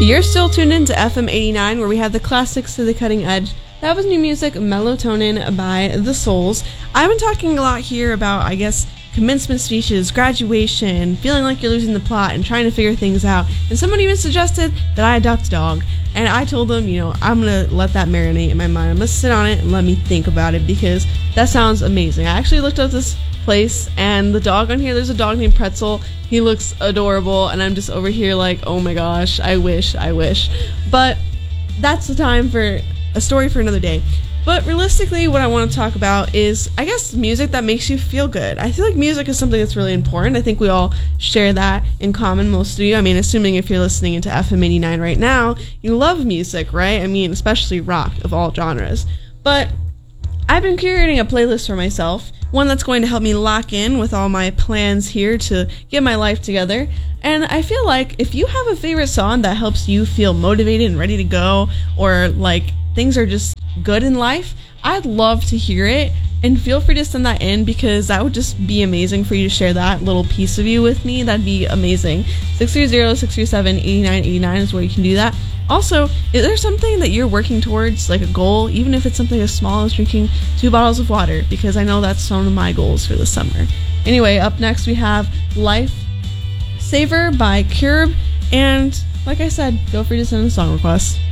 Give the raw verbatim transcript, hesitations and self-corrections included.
You're still tuned in to F M eighty-nine, where we have the classics to the cutting edge. That was new music, Melatonin by The Souls. I've been talking a lot here about, I guess, commencement speeches, graduation, feeling like you're losing the plot, and trying to figure things out. And someone even suggested that I adopt a dog. And I told them, you know, I'm going to let that marinate in my mind. I'm going to sit on it and let me think about it, because that sounds amazing. I actually looked up this place, and the dog on here, there's a dog named Pretzel. He looks adorable, and I'm just over here like, oh my gosh, I wish, I wish. But that's the time for a story for another day. But realistically, what I want to talk about is, I guess, music that makes you feel good. I feel like music is something that's really important. I think we all share that in common, most of you. I mean, assuming if you're listening into F M eighty-nine right now, you love music, right? I mean, especially rock of all genres. But I've been curating a playlist for myself, one that's going to help me lock in with all my plans here to get my life together. And I feel like if you have a favorite song that helps you feel motivated and ready to go, or like things are just good in life, I'd love to hear it, and feel free to send that in, because that would just be amazing for you to share that little piece of you with me. That'd be amazing. six three zero, six three seven, eight nine eight nine is where you can do that. Also, is there something that you're working towards, like a goal, even if it's something as small as drinking two bottles of water? Because I know that's one of my goals for the summer. Anyway, up next we have Life Saver by Curb, and like I said, feel free to send a song request.